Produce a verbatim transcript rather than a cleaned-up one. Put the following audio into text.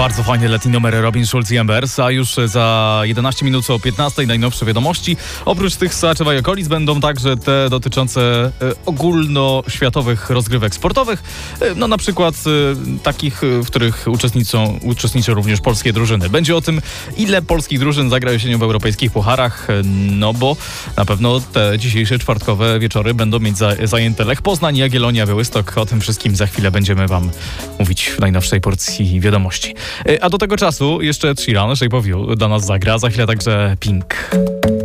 Bardzo fajny letni numer Robin Schulz i Embers, a już za jedenaście minut o piętnastej najnowsze wiadomości. Oprócz tych z Sołaczewa i okolic będą także te dotyczące e, ogólnoświatowych rozgrywek sportowych. E, no na przykład e, takich, w których uczestniczą, uczestniczą również polskie drużyny. Będzie o tym, ile polskich drużyn zagra jesienią w europejskich pucharach, e, no bo na pewno te dzisiejsze czwartkowe wieczory będą mieć za, zajęte Lech Poznań, Jagiellonia, Białystok. O tym wszystkim za chwilę będziemy wam mówić w najnowszej porcji wiadomości. A do tego czasu jeszcze Sheeran, Shape of You dla nas zagra, za chwilę także Pink.